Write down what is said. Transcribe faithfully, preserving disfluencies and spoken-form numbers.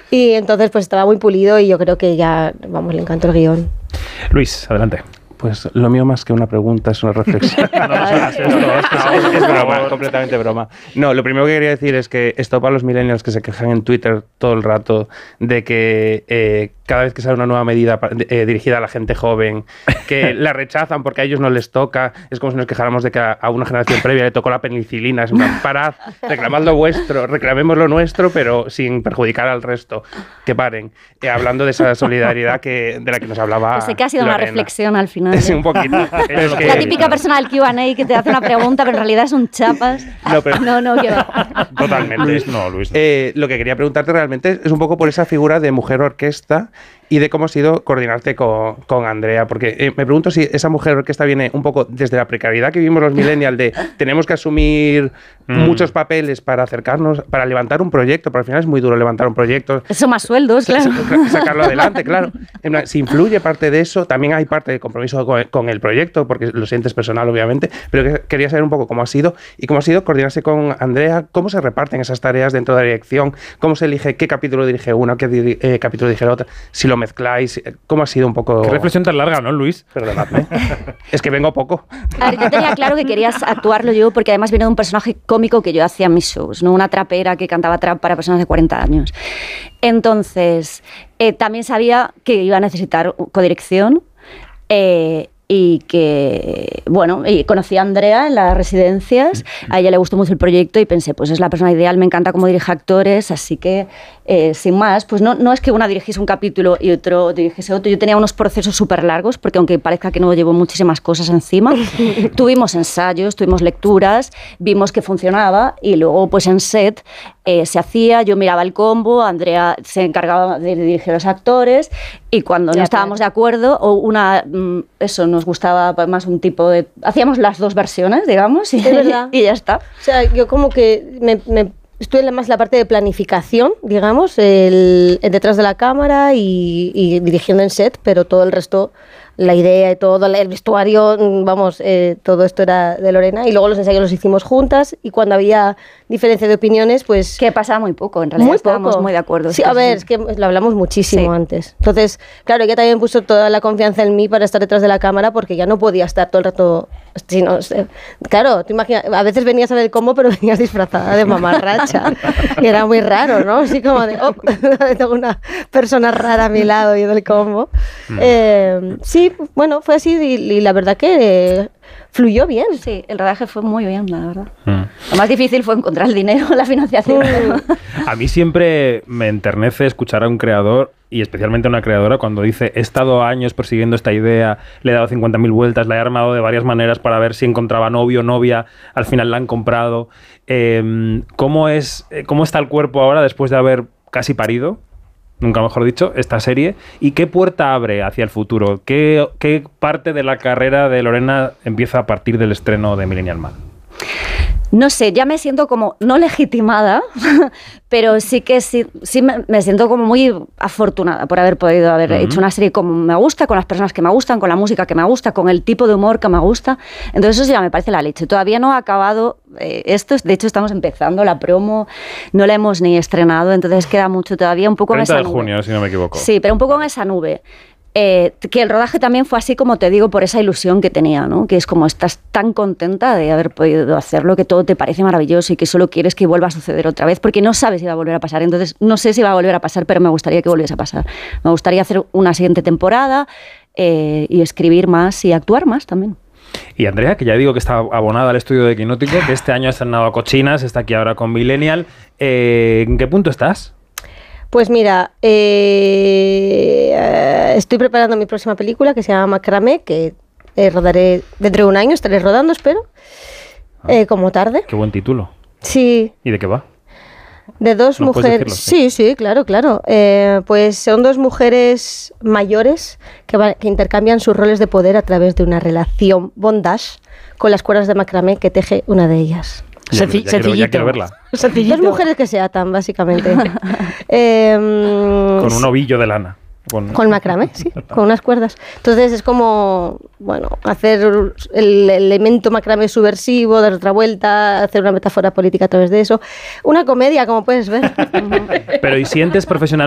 Y entonces pues estaba muy pulido y yo creo que ya, vamos, le encantó el guión. Luis, adelante. Pues lo mío más que una pregunta es una reflexión. No, no, es, es, es, es broma, completamente broma. No, lo primero que quería decir es que esto para los millennials que se quejan en Twitter todo el rato de que eh, cada vez que sale una nueva medida eh, dirigida a la gente joven, que la rechazan porque a ellos no les toca, es como si nos quejáramos de que a, a una generación previa le tocó la penicilina. Es una, parad, reclamad lo vuestro, reclamemos lo nuestro, pero sin perjudicar al resto. Que paren. Eh, hablando de esa solidaridad que, de la que nos hablaba Yo sé que ha sido Lorena. Una reflexión al final. Sí, un poquito. Es que... La típica persona del Q and A que te hace una pregunta, pero en realidad es un chapas. No, pero... no, no, que va. Totalmente. Luis no, Luis no. Eh, lo que quería preguntarte realmente es un poco por esa figura de mujer orquesta y de cómo ha sido coordinarte con, con Andrea, porque eh, me pregunto si esa mujer orquesta viene un poco desde la precariedad que vivimos los millennials, de tenemos que asumir mm. muchos papeles para acercarnos, para levantar un proyecto, pero al final es muy duro levantar un proyecto. Eso más sueldos, claro. Sacarlo adelante, claro. Si influye parte de eso, también hay parte de compromiso con, con el proyecto, porque lo sientes personal, obviamente, pero que, quería saber un poco cómo ha sido y cómo ha sido coordinarse con Andrea, cómo se reparten esas tareas dentro de la dirección, cómo se elige qué capítulo dirige uno, qué di eh, capítulo dirige el otro, si lo mezcláis, cómo ha sido un poco... Qué reflexión tan larga, ¿no, Luis? Perdonadme. Es que vengo poco. A ver, yo tenía claro que querías actuarlo yo, porque además viene de un personaje cómico que yo hacía en mis shows, ¿no? Una trapera que cantaba trap para personas de cuarenta años. Entonces, eh, también sabía que iba a necesitar codirección, eh, y que, bueno, y conocí a Andrea en las residencias, a ella le gustó mucho el proyecto y pensé, pues es la persona ideal, me encanta cómo dirige actores, así que, eh, sin más, pues no, no es que una dirigiese un capítulo y otro dirigiese otro, yo tenía unos procesos súper largos, porque aunque parezca que no llevo muchísimas cosas encima, tuvimos ensayos, tuvimos lecturas, vimos que funcionaba y luego pues en set eh, se hacía, yo miraba el combo, Andrea se encargaba de dirigir a los actores y cuando ya, no estábamos claro. de acuerdo, o una, eso, nos gustaba más un tipo de... Hacíamos las dos versiones, digamos, y, es verdad. y ya está. O sea, yo como que me, me estoy en más la parte de planificación, digamos, el, el detrás de la cámara y, y dirigiendo en set, pero todo el resto, la idea y todo, el vestuario, vamos, eh, todo esto era de Lorena. Y luego los ensayos los hicimos juntas y cuando había diferencia de opiniones, pues... Que pasaba muy poco, en realidad muy estábamos poco. muy de acuerdo. Sí, a ver, es que lo hablamos muchísimo sí. antes. Entonces, claro, ella también puso toda la confianza en mí para estar detrás de la cámara porque ya no podía estar todo el rato... Si no, claro, te imaginas, a veces venías a ver el combo, pero venías disfrazada de mamarracha. Y era muy raro, ¿no? Así como de, oh, tengo una persona rara a mi lado y del combo. Mm. Eh, sí, bueno, fue así y, y la verdad que eh, fluyó bien. Sí, el rodaje fue muy bien, la verdad. Mm. Lo más difícil fue encontrar el dinero, la financiación. A mí siempre me enternece escuchar a un creador y especialmente a una creadora cuando dice he estado años persiguiendo esta idea, le he dado cincuenta mil vueltas, la he armado de varias maneras para ver si encontraba novio o novia, al final la han comprado. Eh, ¿cómo es, cómo está el cuerpo ahora después de haber casi parido, nunca mejor dicho, esta serie? ¿Y qué puerta abre hacia el futuro? ¿Qué, qué parte de la carrera de Lorena empieza a partir del estreno de Millennial Man? No sé, ya me siento como, no legitimada, pero sí que sí, sí me, me siento como muy afortunada por haber podido haber uh-huh. hecho una serie como me gusta, con las personas que me gustan, con la música que me gusta, con el tipo de humor que me gusta. Entonces eso ya me parece la leche. Todavía no ha acabado eh, esto, de hecho estamos empezando la promo, no la hemos ni estrenado, entonces queda mucho todavía, un poco en esa nube. treinta de junio, si no me equivoco. Sí, pero un poco en esa nube. Eh, que el rodaje también fue así, como te digo, por esa ilusión que tenía, ¿no? Que es como estás tan contenta de haber podido hacerlo, que todo te parece maravilloso y que solo quieres que vuelva a suceder otra vez, porque no sabes si va a volver a pasar. Entonces, no sé si va a volver a pasar, pero me gustaría que volviese a pasar. Me gustaría hacer una siguiente temporada eh, y escribir más y actuar más también. Y Andrea, que ya digo que está abonada al estudio de Quinótico, que este año ha estrenado a Cochinas, está aquí ahora con Millennial. Eh, ¿En qué punto estás? Pues mira, eh, eh, estoy preparando mi próxima película que se llama Macramé, que eh, rodaré dentro de un año, estaré rodando, espero, ah, eh, como tarde. Qué buen título. Sí. ¿Y de qué va? De dos ¿No mujeres. decirlo, sí? sí, sí, claro, claro. Eh, pues son dos mujeres mayores que, va, que intercambian sus roles de poder a través de una relación bondage con las cuerdas de macramé que teje una de ellas. Ya, Senci- ya, quiero, ya quiero verla. Dos mujeres que se atan, básicamente. eh, con un ovillo de lana. Con, con macramé, sí, con unas cuerdas. Entonces es como, bueno, hacer el elemento macramé subversivo, dar otra vuelta, hacer una metáfora política a través de eso. Una comedia, como puedes ver. Pero ¿y sientes profesionalmente